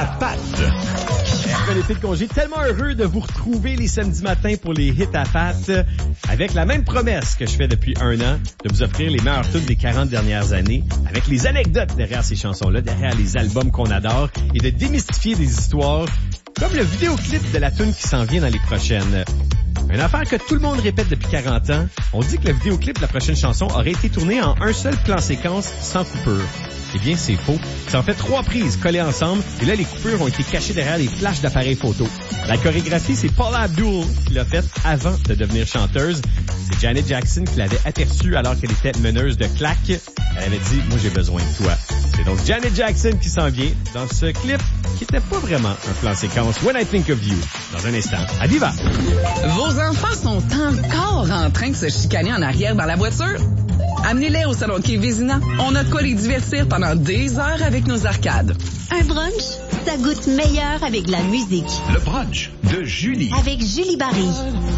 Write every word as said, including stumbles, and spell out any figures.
à patte. Après l'été de congé, tellement heureux de vous retrouver les samedis matins pour les hits à patte, avec la même promesse que je fais depuis un an, de vous offrir les meilleurs tunes des quarante dernières années, avec les anecdotes derrière ces chansons-là, derrière les albums qu'on adore, et de démystifier des histoires, comme le vidéoclip de la tune qui s'en vient dans les prochaines. Une affaire que tout le monde répète depuis quarante ans, on dit que le vidéoclip de la prochaine chanson aurait été tourné en un seul plan séquence sans coupure. Eh bien, c'est faux. Ça en fait trois prises collées ensemble, et là, les coupures ont été cachées derrière des flashs d'appareils photo. La chorégraphie, c'est Paula Abdul qui l'a faite avant de devenir chanteuse. C'est Janet Jackson qui l'avait aperçue alors qu'elle était meneuse de claque. Elle avait dit, moi, j'ai besoin de toi. C'est donc Janet Jackson qui s'en vient dans ce clip qui était pas vraiment un plan séquence. When I Think of You. Dans un instant. À Viva! Vos enfants sont encore en train de se chicaner en arrière dans la voiture? Amenez-les au Salon Quai Vézina. On a de quoi les divertir pendant des heures avec nos arcades. Un brunch, ça goûte meilleur avec la musique. Le brunch de Julie. Avec Julie Barry.